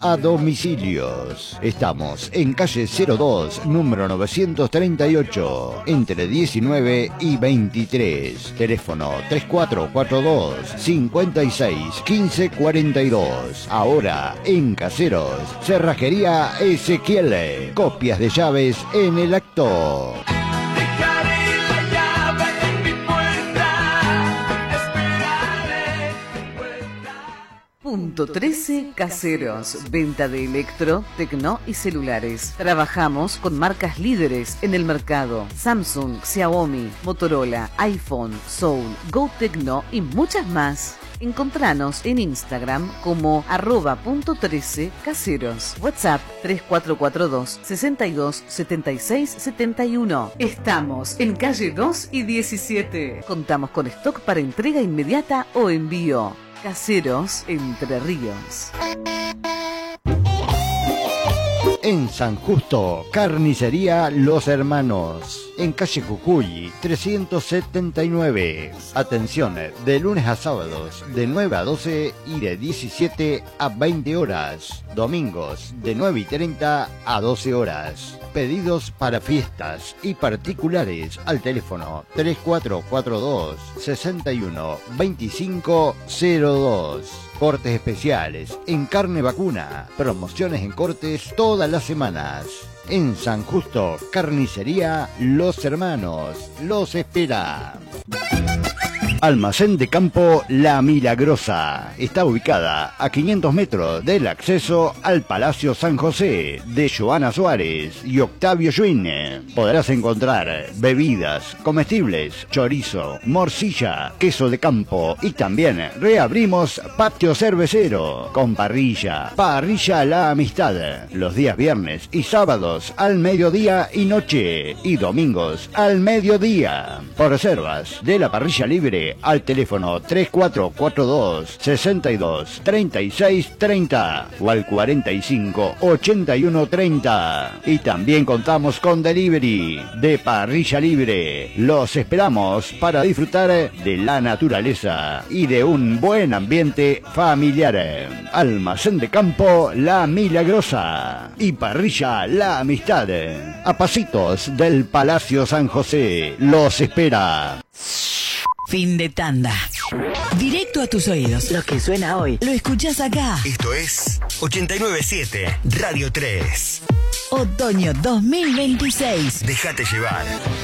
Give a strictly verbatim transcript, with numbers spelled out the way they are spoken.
a domicilios. Estamos en calle cero dos, número novecientos treinta y ocho, entre diecinueve y veintitrés. Teléfono tres cuatro cuatro dos, cinco seis, uno cinco cuatro dos. Ahora en Caseros, Cerrajería Ezequiel. Copias de llaves en el acto. Punto trece Caseros, venta de electro, tecno y celulares. Trabajamos con marcas líderes en el mercado: Samsung, Xiaomi, Motorola, iPhone, Soul, GoTecno y muchas más. Encontranos en Instagram como arroba punto trece caseros. WhatsApp tres cuatro cuatro dos, sesenta y dos, setenta y seis, setenta y uno. Estamos en calle dos y diecisiete. Contamos con stock para entrega inmediata o envío. Caseros, Entre Ríos. En San Justo, Carnicería Los Hermanos. En calle Jujuy, trescientos setenta y nueve. Atención, de lunes a sábados, de nueve a doce y de diecisiete a veinte horas. Domingos, de nueve y treinta a doce horas. Pedidos para fiestas y particulares al teléfono tres cuatro cuatro dos, seis uno, dos cinco cero dos. Cortes especiales en carne vacuna. Promociones en cortes todas las semanas. En San Justo, Carnicería Los Hermanos. Los espera. Almacén de Campo La Milagrosa. Está ubicada a quinientos metros del acceso al Palacio San José de Joana Suárez y Octavio Yuine. Podrás encontrar bebidas, comestibles, chorizo, morcilla, queso de campo y también reabrimos patio cervecero con parrilla. Parrilla La Amistad. Los días viernes y sábados al mediodía y noche y domingos al mediodía. Por reservas de la parrilla libre al teléfono tres cuatro cuatro dos, sesenta y dos, treinta y seis treinta o al cuarenta y cinco, ochenta y uno treinta. Y también contamos con delivery de parrilla libre. Los esperamos para disfrutar de la naturaleza y de un buen ambiente familiar. Almacén de Campo La Milagrosa y Parrilla La Amistad, a pasitos del Palacio San José. Los espera. Fin de tanda. Directo a tus oídos. Lo que suena hoy, lo escuchás acá. Esto es ochenta y nueve punto siete Radio tres. Otoño dos mil veintiséis. Déjate llevar.